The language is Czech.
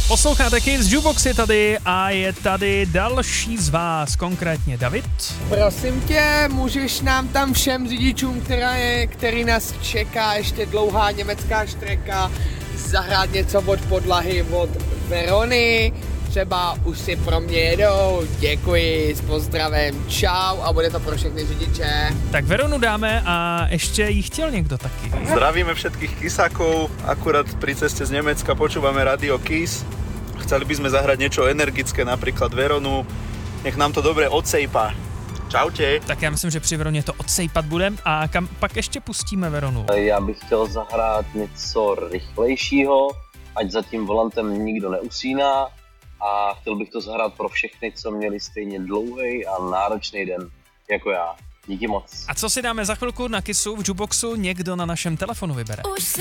Posloucháte Kiss, Jukebox je tady a je tady další z vás, konkrétně David. Prosím tě, můžeš nám tam všem řidičům, který nás čeká, ještě dlouhá německá štreka, zahrát něco od podlahy od Verony, třeba už si pro mě jedou, děkuji, s pozdravem, čau a bude to pro všechny řidiče. Tak Veronu dáme a ještě jí chtěl někdo taky. Zdravíme všetkých Kisakov, akurát pri ceste z Nemecka počúvame Radio Kiss. Chceli by sme zahrať niečo energické, napríklad Veronu. Nech nám to dobre odsejpa. Čaute. Tak já myslím, že při Veroně to odsejpat budem a kam pak ještě pustíme Veronu? Já bych chtěl zahrát něco rychlejšího, ať za tím volantem nikdo neusíná a chtěl bych to zahrát pro všechny, co měli stejně dlouhý a náročný den jako já. Díky moc. A co si dáme za chvilku na Kissu v Jukeboxu, někdo na našem telefonu vybere.